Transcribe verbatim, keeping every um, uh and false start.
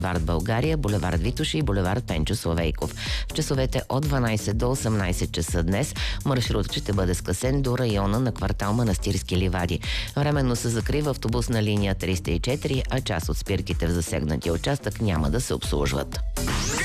булевард България, булевард Витоша и булевард Пенчо Славейков. В часовете от дванайсет до осемнайсет часа днес маршрут ще бъде скъсен до района на квартал Манастирски ливади. Временно се закрива автобусна линия триста и четири, а част от спирките в засегнатия участък няма да се обслужват.